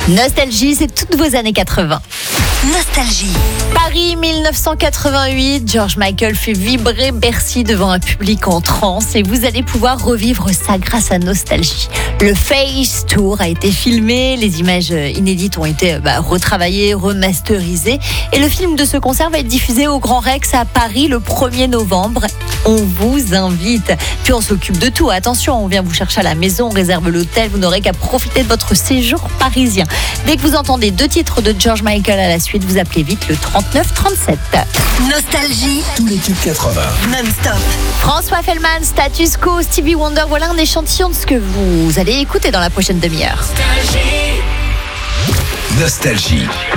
Nostalgie, c'est toutes vos années 80. Nostalgie. Paris 1988, George Michael fait vibrer Bercy devant un public en transe et vous allez pouvoir revivre ça grâce à Nostalgie. Le Face Tour a été filmé, les images inédites ont été retravaillées, remasterisées et le film de ce concert va être diffusé au Grand Rex à Paris le 1er novembre. On vous invite. Puis on s'occupe de tout. Attention, on vient vous chercher à la maison, on réserve l'hôtel, vous n'aurez qu'à profiter de votre séjour parisien. Dès que vous entendez 2 titres de George Michael à la suite, vous appelez vite le 39 37. Nostalgie. Tous les tubes 80. Non-stop. François Fellman, Status Quo, Stevie Wonder, voilà un échantillon de ce que vous allez écouter dans la prochaine demi-heure. Nostalgie.